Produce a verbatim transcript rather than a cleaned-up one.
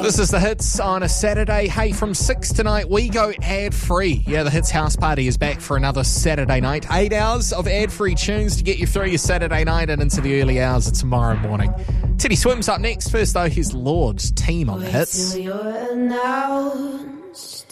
This is the Hits on a Saturday. Hey, from six tonight, we go ad-free. Yeah, the Hits House Party is back for another Saturday night. Eight hours of ad-free tunes to get you through your Saturday night and into the early hours of tomorrow morning. Teddy Swims up next. First, though, here's Lord's Team on the Hits. Wait till you're announced.